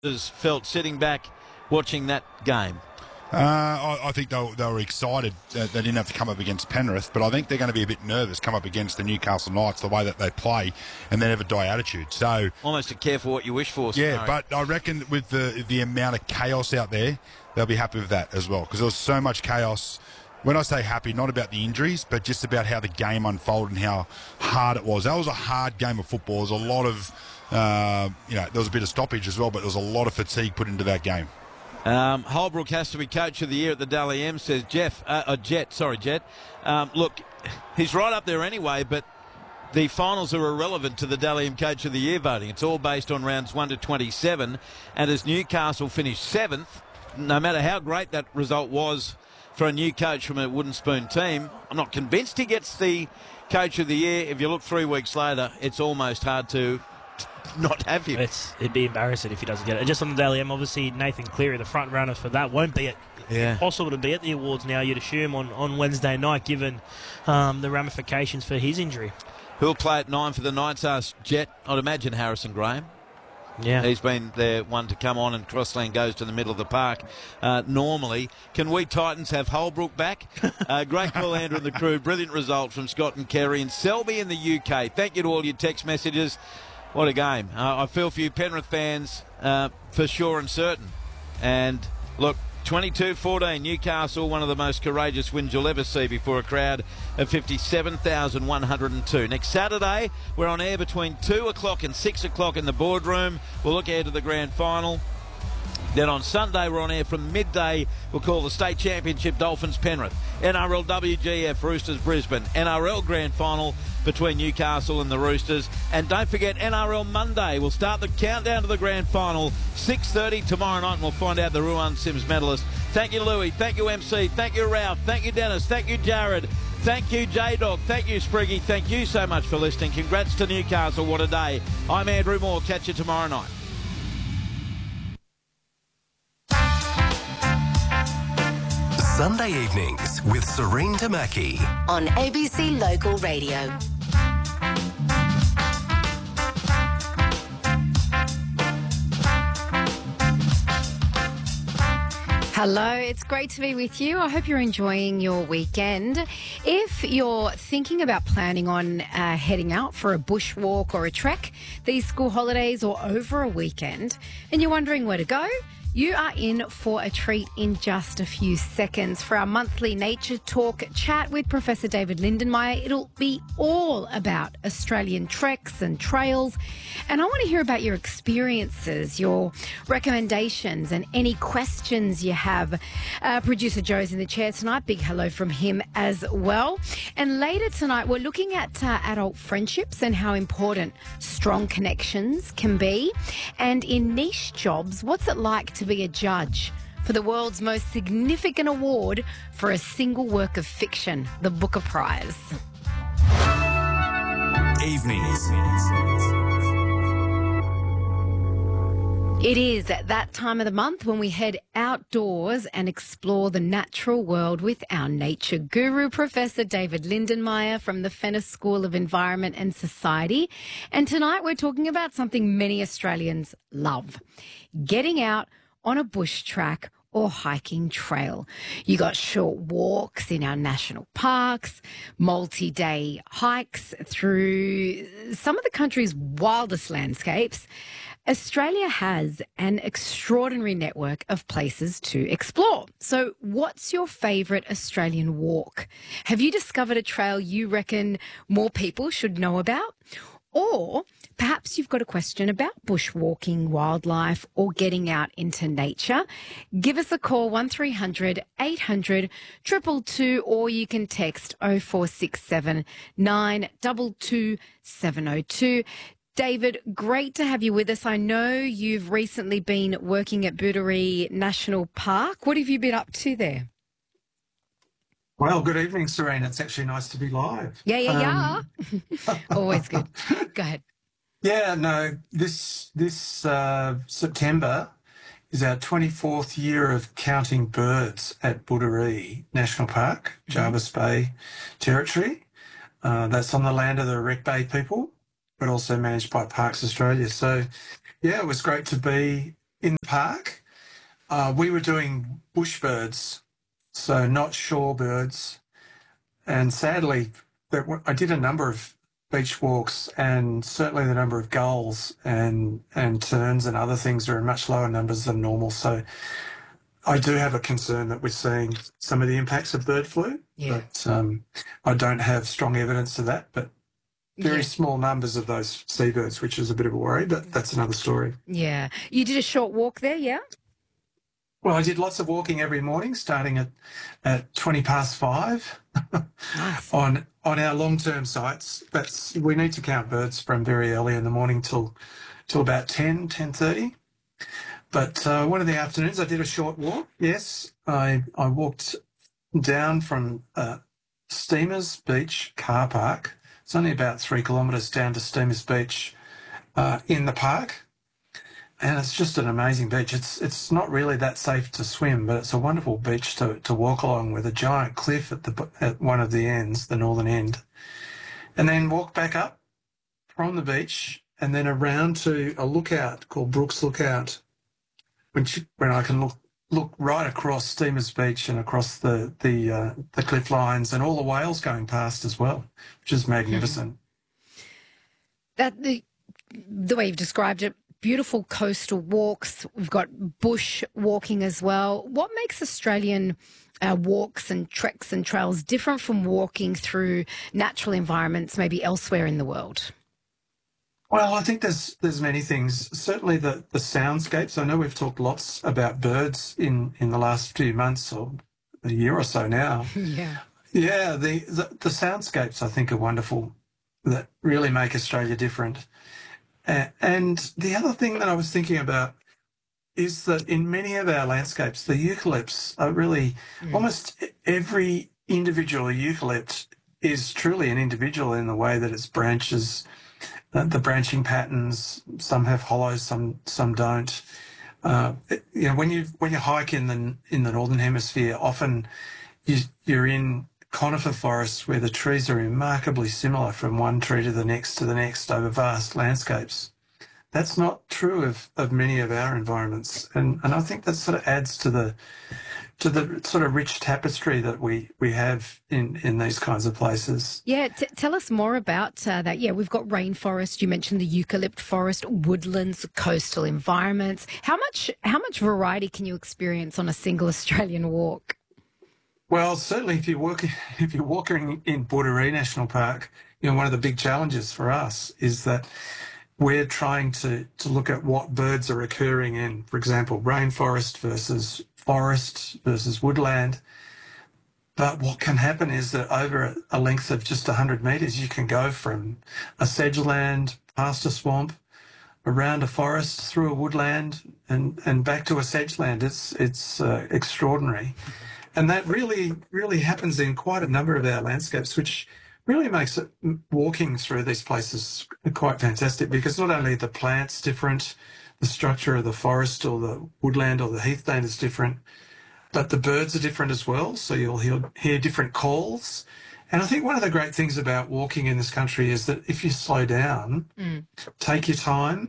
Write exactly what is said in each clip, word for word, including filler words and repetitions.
has felt sitting back watching that game? Uh, I, I think they were, they were excited that they didn't have to come up against Penrith, but I think they're going to be a bit nervous come up against the Newcastle Knights, the way that they play, and they never die attitude. So almost a careful what you wish for. Yeah, but I reckon with the the amount of chaos out there, they'll be happy with that as well, because there was so much chaos. When I say happy, not about the injuries, but just about how the game unfolded and how hard it was. That was a hard game of football. There was a lot of, uh, you know, there was a bit of stoppage as well, but there was a lot of fatigue put into that game. Um, Holbrook has to be Coach of the Year at the Dally M, says Jeff, uh, uh, Jet, sorry, Jet. Um, look, he's right up there anyway, but the finals are irrelevant to the Dally M Coach of the Year voting. It's all based on rounds one to twenty-seven, and as Newcastle finished seventh, no matter how great that result was for a new coach from a wooden spoon team, I'm not convinced he gets the Coach of the Year. If you look three weeks later, it's almost hard to not have him. It's, it'd be embarrassing if he doesn't get it. And just on the Daily M, obviously Nathan Cleary, the front runner for that, won't be it. Yeah. Possible to be at the awards now, you'd assume, on, on Wednesday night, given um, the ramifications for his injury. Who'll play at nine for the Knights? Asked Jet. I'd imagine Harrison Graham. Yeah. He's been the one to come on, and Crossland goes to the middle of the park. Uh, normally, can we Titans have Holbrook back? uh, great call, Andrew and the crew. Brilliant result from Scott and Kerry and Selby in the U K. Thank you to all your text messages. What a game. Uh, I feel for you Penrith fans uh, for sure and certain. And look, twenty-two fourteen, Newcastle, one of the most courageous wins you'll ever see before a crowd of fifty-seven thousand one hundred two. Next Saturday, we're on air between two o'clock and six o'clock in the boardroom. We'll look ahead to the grand final. Then on Sunday, we're on air from midday. We'll call the State Championship Dolphins Penrith, N R L W G F Roosters Brisbane, N R L Grand Final between Newcastle and the Roosters. And don't forget N R L Monday. We'll start the countdown to the grand final, six thirty tomorrow night, and we'll find out the Ruan Sims medalist. Thank you, Louis. Thank you, M C. Thank you, Ralph. Thank you, Dennis. Thank you, Jared. Thank you, J-Dog. Thank you, Spriggy. Thank you so much for listening. Congrats to Newcastle. What a day. I'm Andrew Moore. Catch you tomorrow night. Sunday evenings with Serene Tamaki on A B C Local Radio. Hello, it's great to be with you. I hope you're enjoying your weekend. If you're thinking about planning on uh, heading out for a bushwalk or a trek these school holidays or over a weekend, and you're wondering where to go, you are in for a treat in just a few seconds for our monthly Nature Talk chat with Professor David Lindenmayer. It'll be all about Australian treks and trails, and I want to hear about your experiences, your recommendations, and any questions you have. Uh, Producer Joe's in the chair tonight. Big hello from him as well. And later tonight, we're looking at uh, adult friendships and how important strong connections can be. And in niche jobs, what's it like to to be a judge for the world's most significant award for a single work of fiction, the Booker Prize. Evenings. It is at that time of the month when we head outdoors and explore the natural world with our nature guru, Professor David Lindenmayer from the Fenner School of Environment and Society. And tonight we're talking about something many Australians love, getting out on a bush track or hiking trail. You got short walks in our national parks, multi-day hikes through some of the country's wildest landscapes. Australia has an extraordinary network of places to explore. So what's your favourite Australian walk? Have you discovered a trail you reckon more people should know about? Or perhaps you've got a question about bushwalking, wildlife, or getting out into nature. Give us a call, one three hundred eight hundred two two two, or you can text oh four six seven nine two two seven oh two. David, great to have you with us. I know you've recently been working at Booderee National Park. What have you been up to there? Well, good evening, Serena. It's actually nice to be live. Yeah, yeah, um, yeah. Always good. Go ahead. Yeah, no, this this uh, September is our twenty-fourth year of counting birds at Booderee National Park, Jervis mm-hmm. Bay Territory. Uh, that's on the land of the Wreck Bay people, but also managed by Parks Australia. So, yeah, it was great to be in the park, uh, we were doing bush birds, so not shore birds. And sadly, there were, I did a number of beach walks, and certainly the number of gulls and and terns and other things are in much lower numbers than normal. So I do have a concern that we're seeing some of the impacts of bird flu, Yeah. but um, I don't have strong evidence of that. But very Yeah. small numbers of those seabirds, which is a bit of a worry, but that's another story. Yeah. You did a short walk there, yeah? Well, I did lots of walking every morning, starting at, at twenty past five Nice. on on our long-term sites. That's, we need to count birds from very early in the morning till till about ten, ten thirty. But uh, one of the afternoons I did a short walk. Yes, I, I walked down from uh, Steamers Beach car park. It's only about three kilometres down to Steamers Beach uh, in the park. And it's just an amazing beach. It's it's not really that safe to swim, but it's a wonderful beach to, to walk along with a giant cliff at the at one of the ends, the northern end. And then walk back up from the beach and then around to a lookout called Brooks Lookout, which when I can look look right across Steamers Beach and across the the uh, the cliff lines and all the whales going past as well, which is magnificent. That the the way you've described it, beautiful coastal walks. We've got bush walking as well. What makes Australian uh, walks and treks and trails different from walking through natural environments maybe elsewhere in the world? Well, I think there's there's many things. Certainly the, the soundscapes. I know we've talked lots about birds in, in the last few months or a year or so now. Yeah. Yeah, the, the, the soundscapes I think are wonderful that really make Australia different. Uh, and the other thing that I was thinking about is that in many of our landscapes, the eucalypts are really mm. almost every individual eucalypt is truly an individual in the way that its branches, uh, the branching patterns, some have hollows, some some don't. Uh, you know, when you when you hike in the in the northern hemisphere, often you, you're in conifer forests where the trees are remarkably similar from one tree to the next to the next over vast landscapes. That's not true of, of many of our environments. And and I think that sort of adds to the to the sort of rich tapestry that we, we have in, in these kinds of places. Yeah, t- tell us more about uh, that. Yeah, we've got rainforest. You mentioned the eucalypt forest, woodlands, coastal environments. How much how much variety can you experience on a single Australian walk? Well, certainly if you're walking, if you're walking in Borderee National Park, you know, one of the big challenges for us is that we're trying to, to look at what birds are occurring in, for example, rainforest versus forest versus woodland. But what can happen is that over a length of just one hundred metres, you can go from a sedge land past a swamp, around a forest, through a woodland, and, and back to a sedge land. It's, it's uh, extraordinary. And that really, really happens in quite a number of our landscapes, which really makes it, walking through these places quite fantastic, because not only are the plants different, the structure of the forest or the woodland or the heathland is different, but the birds are different as well. So you'll hear, hear different calls. And I think one of the great things about walking in this country is that if you slow down, mm. take your time,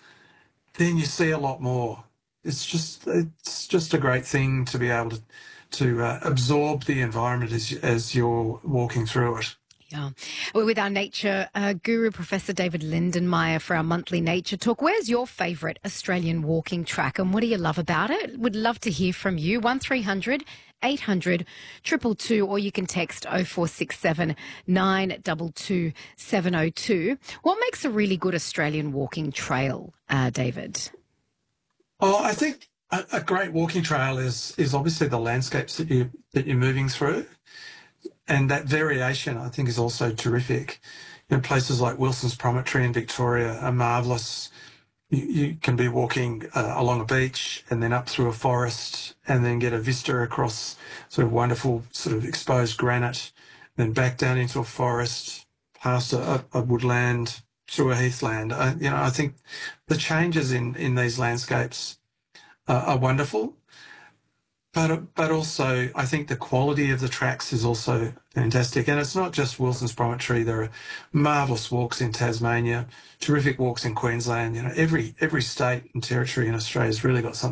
then you see a lot more. It's just, it's just a great thing to be able to to uh, absorb the environment as, as you're walking through it. Yeah. We're with our nature uh, guru, Professor David Lindenmayer, for our monthly nature talk. Where's your favourite Australian walking track and what do you love about it? Would love to hear from you. one three hundred eight hundred two two two, or you can text oh four six seven nine two two seven oh two. What makes a really good Australian walking trail, uh, David? Oh, I think a, a great walking trail is is obviously the landscapes that you that you're moving through. And that variation, I think, is also terrific. You know, places like Wilson's Promontory in Victoria are marvellous. You, you can be walking uh, along a beach and then up through a forest and then get a vista across sort of wonderful sort of exposed granite, then back down into a forest, past a, a woodland, through a heathland. I, you know, I think the changes in, in these landscapes uh, are wonderful. But but also, I think the quality of the tracks is also fantastic. And it's not just Wilson's Promontory. There are marvellous walks in Tasmania, terrific walks in Queensland. You know, every every state and territory in Australia has really got something